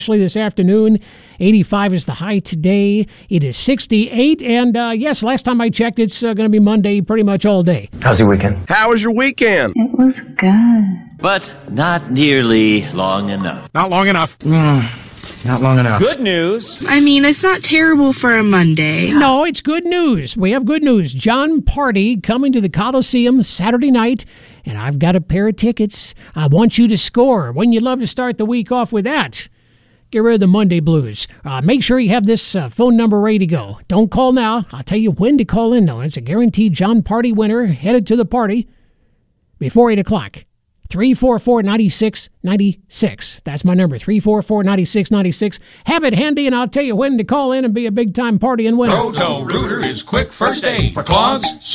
Actually, this afternoon, 85 is the high today. It is 68, and yes, last time I checked, it's going to be Monday pretty much all day. How's your weekend? How was your weekend? It was good. But not nearly long enough. Not long enough. Not long enough. Good news. I mean, it's not terrible for a Monday. No, it's good news. We have good news. Jon Pardi coming to the Coliseum Saturday night, and I've got a pair of tickets. I want you to score. Wouldn't you love to start the week off with that? Get rid of the Monday blues. Make sure you have this phone number ready to go. Don't call now. I'll tell you when to call in, though. It's a guaranteed Jon Pardi winner headed to the party before 8 o'clock. 344-9696. That's my number, 344-9696. Have it handy, and I'll tell you when to call in and be a big-time partying winner. Roto Rooter is quick first aid for claws,